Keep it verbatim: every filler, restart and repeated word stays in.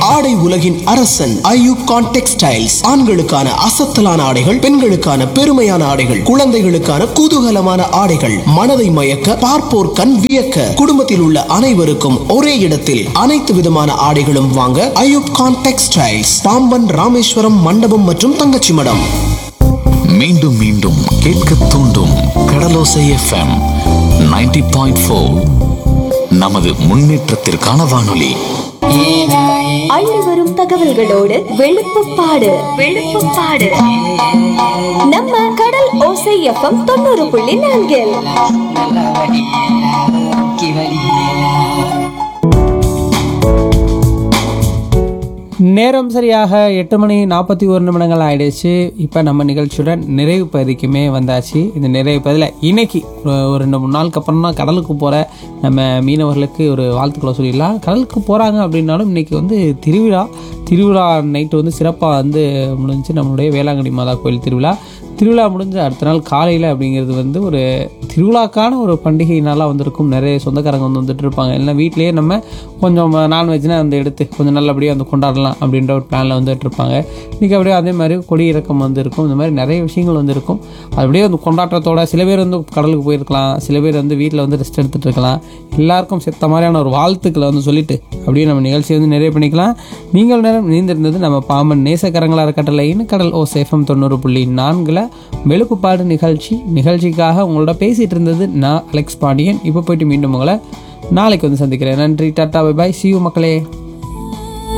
ஆடை உலகின் அரசன் ஐயூப் கான் டெக்ஸ்டைல்ஸ். ஆண்களுக்கான அசத்தலான ஆடைகள், பெண்களுக்கான பெருமையான ஆடைகள், குழந்தைகளுக்கான குதூகலமான ஆடைகள், மனதை மயக்க பார்ப்போர் கண் வியக்க, குடும்பத்தில் உள்ள அனைவருக்கும் ஒரே இடத்தில் அனைத்து விதமான ஆடைகளும் வாங்க ஐயூப் கான் டெக்ஸ்டைல்ஸ், பாம்பன் ராமேஸ்வரம் மண்டபம் மற்றும் தங்கச்சி மடம். மீண்டும் மீண்டும் கேட்க தூண்டும் கடலோசை எஃப்எம் நைன்டி பாயிண்ட் ஃபோர். நமது முன்னேற்றத்திற்கான வானொலி. அள்ளி வரும் தகவல்களோடு வெளுப்புப்பாடு வெளுப்புப்பாடு நம்ம கடல் ஓசை எஃப்எம் தொண்ணூறு புள்ளி நான்கில். நேரம் சரியாக எட்டு மணி நாற்பத்தி ஒரு நிமிடங்கள் ஆயிடுச்சு. இப்போ நம்ம நிகழ்ச்சியுடன் நிறைவு பகுதிக்குமே வந்தாச்சு. இந்த நிறைவு பகுதியில் இன்னைக்கு ஒரு ரெண்டு மூணு நாளுக்கு அப்புறம் தான் கடலுக்கு போகிற நம்ம மீனவர்களுக்கு ஒரு வாழ்த்துக்களை சொல்லிடலாம். கடலுக்கு போகிறாங்க அப்படின்னாலும் இன்றைக்கி வந்து திருவிழா திருவிழா நைட்டு வந்து சிறப்பாக வந்து முடிஞ்சு நம்மளுடைய வேளாங்கண்ணி மாதா கோயில் திருவிழா திருவிழா முடிஞ்ச அடுத்த நாள் காலையில் அப்படிங்கிறது வந்து ஒரு திருவிழாக்கான ஒரு பண்டிகை நாளாக வந்திருக்கும். நிறைய சொந்தக்காரங்க வந்து வந்துட்டு இருப்பாங்க. இல்லைனா வீட்லேயே நம்ம கொஞ்சம் நான்வெஜ்னால் வந்து எடுத்து கொஞ்சம் நல்லபடியாக வந்து கொண்டாடலாம் அப்படின்ற ஒரு பிளானில் வந்துட்டு இருப்பாங்க. இன்றைக்கி அப்படியே அதே மாதிரி கொடி இறக்கம் வந்து இருக்கும். இந்த மாதிரி நிறைய விஷயங்கள் வந்து இருக்கும். அப்படியே வந்து கொண்டாட்டத்தோட சில பேர் வந்து கடலுக்கு போயிருக்கலாம், சில பேர் வந்து வீட்டில் வந்து ரெஸ்ட் எடுத்துகிட்டு இருக்கலாம். எல்லாருக்கும் செத்த மாதிரியான ஒரு வாழ்த்துக்களை வந்து சொல்லிவிட்டு அப்படியே நம்ம நிகழ்ச்சியை வந்து நிறைவு பண்ணிக்கலாம். நீங்கள் நேரம் நீந்திருந்தது நம்ம பாம்பன் நேசக்கரங்களாக கட்டளையின் கடல் ஓ சேஃபம் தொண்ணூறு புள்ளி நான்கில் வெளுப்புப்பாடு நிகழ்ச்சி. நிகழ்ச்சிக்காக உங்களோட பேசிகிட்டு இருந்தது நான் அலெக்ஸ் பாண்டியன். இப்போ போயிட்டு மீண்டும் உங்களை நாளைக்கு வந்து சந்திக்கிறேன். நன்றி, tata, bye bye, C you மக்களே.